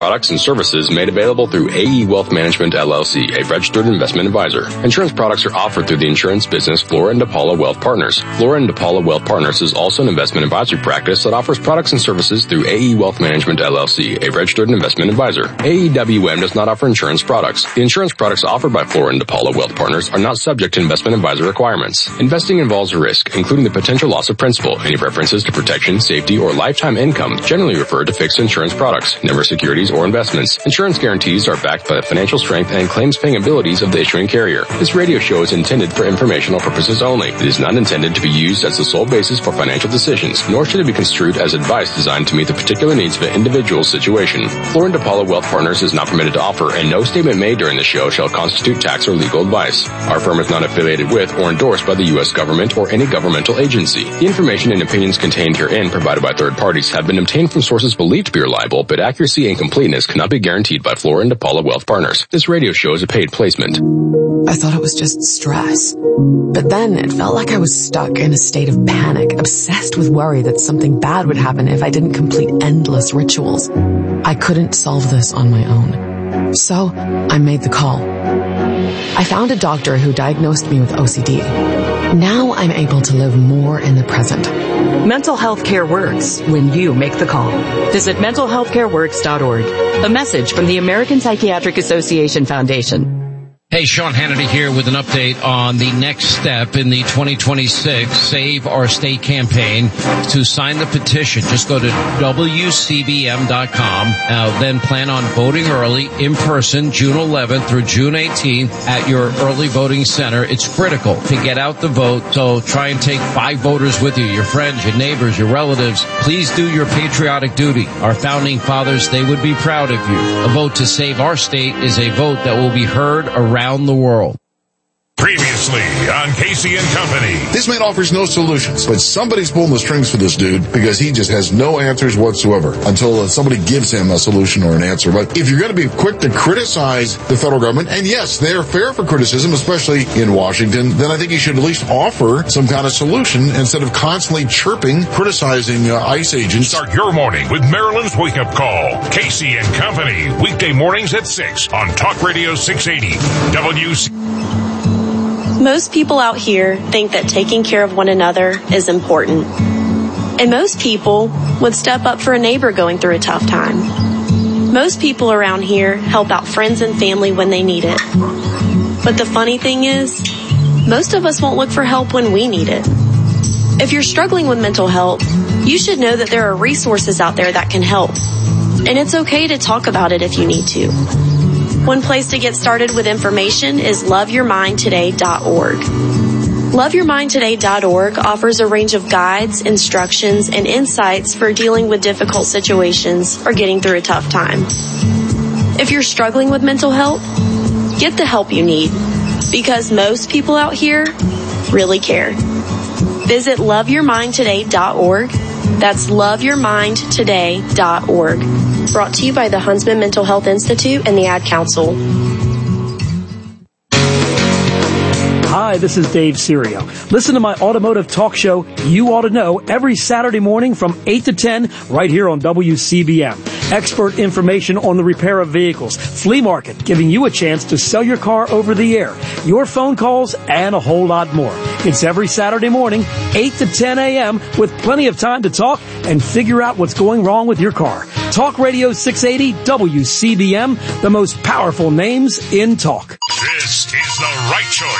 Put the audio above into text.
Products and services made available through AE Wealth Management LLC, a registered investment advisor. Insurance products are offered through the insurance business Flora and DePaula Wealth Partners. Flora and DePaula Wealth Partners is also an investment advisory practice that offers products and services through AE Wealth Management LLC, a registered investment advisor. AEWM does not offer insurance products. The insurance products offered by Flora and DePaula Wealth Partners are not subject to investment advisor requirements. Investing involves a risk, including the potential loss of principal. Any references to protection, safety, or lifetime income generally refer to fixed insurance products, never securities or investments. Insurance guarantees are backed by the financial strength and claims-paying abilities of the issuing carrier. This radio show is intended for informational purposes only. It is not intended to be used as the sole basis for financial decisions, nor should it be construed as advice designed to meet the particular needs of an individual's situation. Flora and DePaula Wealth Partners is not permitted to offer, and no statement made during the show shall constitute tax or legal advice. Our firm is not affiliated with or endorsed by the U.S. government or any governmental agency. The information and opinions contained herein provided by third parties have been obtained from sources believed to be reliable, but accuracy and completeness cannot be guaranteed by Flora and DePaula Wealth Partners. This radio show is a paid placement. I thought it was just stress. But then it felt like I was stuck in a state of panic, obsessed with worry that something bad would happen if I didn't complete endless rituals. I couldn't solve this on my own. So I made the call. I found a doctor who diagnosed me with OCD. Now I'm able to live more in the present. Mental health care works when you make the call. Visit mentalhealthcareworks.org. A message from the American Psychiatric Association Foundation. Hey, Sean Hannity here with an update on the next step in the 2026 Save Our State campaign. To sign the petition, just go to WCBM.com. Then plan on voting early in person June 11th through June 18th at your early voting center. It's critical to get out the vote, so try and take 5 voters with you, your friends, your neighbors, your relatives. Please do your patriotic duty. Our founding fathers, they would be proud of you. A vote to save our state is a vote that will be heard around the world. Previously on Casey and Company. This man offers no solutions, but somebody's pulling the strings for this dude because he just has no answers whatsoever until somebody gives him a solution or an answer. But if you're going to be quick to criticize the federal government, and yes, they're fair for criticism, especially in Washington, then I think you should at least offer some kind of solution instead of constantly chirping, criticizing ICE agents. Start your morning with Maryland's Wake Up Call. Casey and Company. Weekday mornings at 6 on Talk Radio 680 WC. Most people out here think that taking care of one another is important. And most people would step up for a neighbor going through a tough time. Most people around here help out friends and family when they need it. But the funny thing is, most of us won't look for help when we need it. If you're struggling with mental health, you should know that there are resources out there that can help. And it's okay to talk about it if you need to. One place to get started with information is loveyourmindtoday.org. Loveyourmindtoday.org offers a range of guides, instructions, and insights for dealing with difficult situations or getting through a tough time. If you're struggling with mental health, get the help you need, because most people out here really care. Visit loveyourmindtoday.org. That's loveyourmindtoday.org. Brought to you by the Huntsman Mental Health Institute and the Ad Council. Hi, this is Dave Serio. Listen to my automotive talk show, You Ought to Know, every Saturday morning from 8 to 10 right here on WCBM. Expert information on the repair of vehicles, flea market, giving you a chance to sell your car over the air, your phone calls, and a whole lot more. It's every Saturday morning, 8 to 10 a.m., with plenty of time to talk and figure out what's going wrong with your car. Talk Radio 680 WCBM, the most powerful names in talk. This is the right choice.